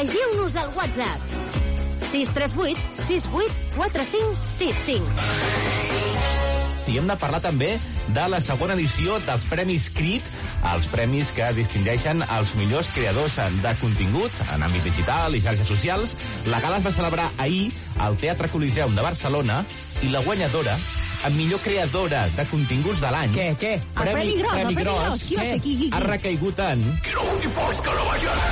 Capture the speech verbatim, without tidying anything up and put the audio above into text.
Afegiu-nos al WhatsApp. sis tres vuit sis vuit quatre cinc sis cinc. I hem de parlar també de la segona edició dels Premis Crit, els premis que distingeixen els millors creadors de contingut en àmbit digital i xarxes socials. La gala es va celebrar ahir al Teatre Coliseum de Barcelona i la guanyadora en millor creadora de continguts de l'any. Què, què? El Premi Gros, el Premi Gros. Qui va ser? Qui, qui, qui? Ha recaigut en...